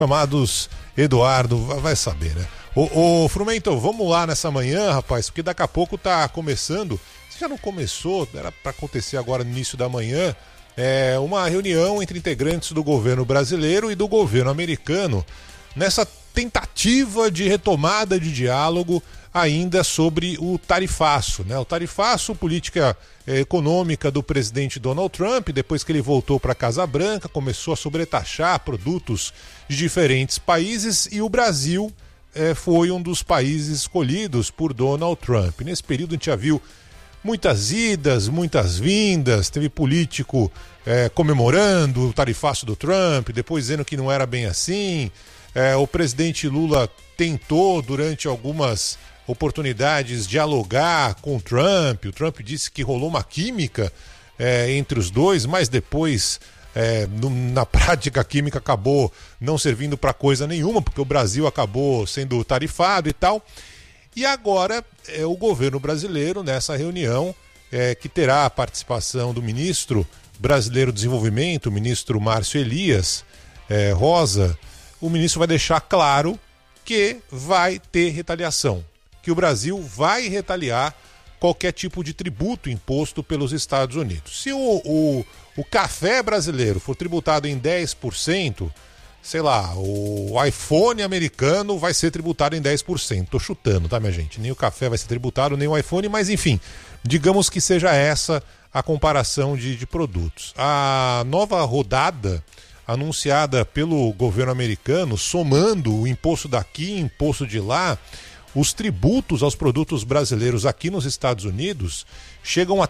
Chamados Eduardo, vai saber, né? Ô Frumento, vamos lá nessa manhã, rapaz, porque daqui a pouco tá começando. Se já não começou, era para acontecer agora no início da manhã, uma reunião entre integrantes do governo brasileiro e do governo americano, nessa tentativa de retomada de diálogo ainda sobre o tarifaço, né? O tarifaço, política econômica do presidente Donald Trump, depois que ele voltou para a Casa Branca, começou a sobretaxar produtos de diferentes países e o Brasil foi um dos países escolhidos por Donald Trump. Nesse período a gente já viu muitas idas, muitas vindas, teve político comemorando o tarifaço do Trump, depois dizendo que não era bem assim. O presidente Lula tentou durante algumas oportunidades dialogar com o Trump disse que rolou uma química entre os dois, mas depois na prática a química acabou não servindo para coisa nenhuma, porque o Brasil acabou sendo tarifado e tal. E agora o governo brasileiro nessa reunião que terá a participação do ministro brasileiro do Desenvolvimento, o ministro Márcio Elias Rosa. O ministro vai deixar claro que vai ter retaliação, que o Brasil vai retaliar qualquer tipo de tributo imposto pelos Estados Unidos. Se o café brasileiro for tributado em 10%, sei lá, o iPhone americano vai ser tributado em 10%. Tô chutando, tá, minha gente? Nem o café vai ser tributado, nem o iPhone, mas enfim, digamos que seja essa a comparação de produtos. A nova rodada anunciada pelo governo americano, somando o imposto daqui, imposto de lá, os tributos aos produtos brasileiros aqui nos Estados Unidos chegam a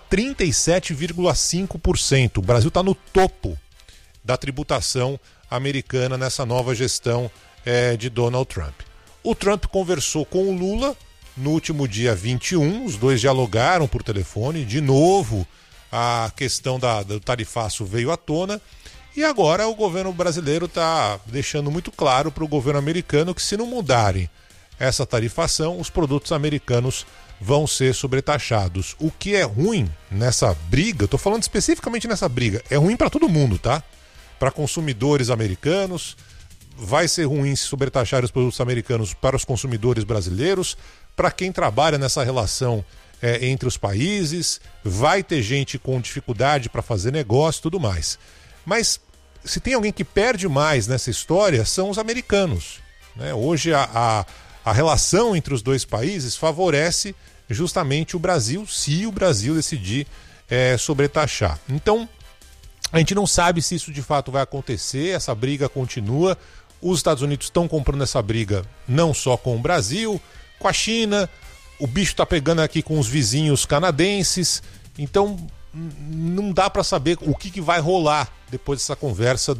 37,5%. O Brasil está no topo da tributação americana nessa nova gestão de Donald Trump. O Trump conversou com o Lula no último dia 21, os dois dialogaram por telefone, de novo a questão do tarifaço veio à tona. E agora o governo brasileiro está deixando muito claro para o governo americano que se não mudarem essa tarifação, os produtos americanos vão ser sobretaxados. O que é ruim nessa briga, estou falando especificamente nessa briga, é ruim para todo mundo, tá? Para consumidores americanos, vai ser ruim se sobretaxar os produtos americanos para os consumidores brasileiros, para quem trabalha nessa relação entre os países, vai ter gente com dificuldade para fazer negócio e tudo mais. Mas se tem alguém que perde mais nessa história, são os americanos, né? Hoje a relação entre os dois países favorece justamente o Brasil, se o Brasil decidir sobretaxar. Então, a gente não sabe se isso de fato vai acontecer, essa briga continua. Os Estados Unidos estão comprando essa briga não só com o Brasil, com a China, o bicho está pegando aqui com os vizinhos canadenses, então não dá para saber o que vai rolar depois dessa conversa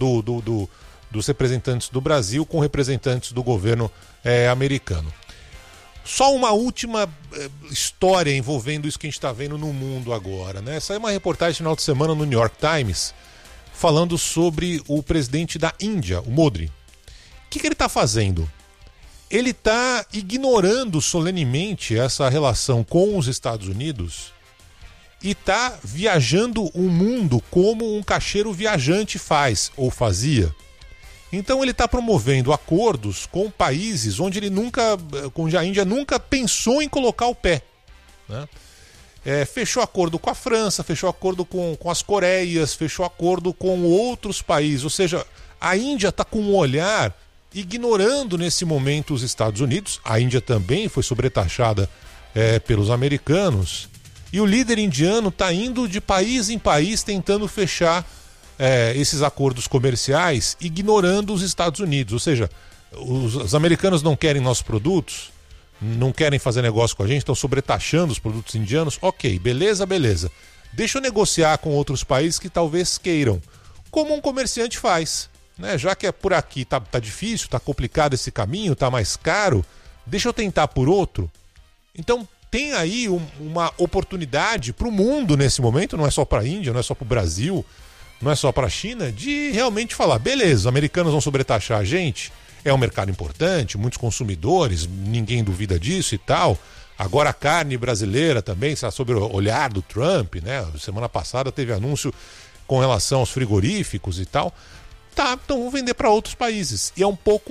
dos representantes do Brasil com representantes do governo americano. Só uma última história envolvendo isso que a gente está vendo no mundo agora, né? Saiu uma reportagem no final de semana no New York Times falando sobre o presidente da Índia, o Modi. O que ele está fazendo? Ele está ignorando solenemente essa relação com os Estados Unidos e está viajando o mundo como um cacheiro viajante faz ou fazia. Então ele está promovendo acordos com países onde a Índia nunca pensou em colocar o pé, né? Fechou acordo com a França, fechou acordo com as Coreias, fechou acordo com outros países. Ou seja, a Índia está com um olhar ignorando nesse momento os Estados Unidos. A Índia também foi sobretaxada pelos americanos. E o líder indiano está indo de país em país tentando fechar esses acordos comerciais, ignorando os Estados Unidos. Ou seja, os americanos não querem nossos produtos, não querem fazer negócio com a gente, estão sobretaxando os produtos indianos. Ok, beleza. Deixa eu negociar com outros países que talvez queiram, como um comerciante faz, né? Já que por aqui tá difícil, tá complicado esse caminho, tá mais caro, deixa eu tentar por outro. Então tem aí uma oportunidade para o mundo nesse momento, não é só para a Índia, não é só para o Brasil, não é só para a China, de realmente falar, beleza, os americanos vão sobretaxar a gente, é um mercado importante, muitos consumidores, ninguém duvida disso e tal. Agora a carne brasileira também está sob o olhar do Trump, né? Semana passada teve anúncio com relação aos frigoríficos e tal. Tá, então vamos vender para outros países. E é um pouco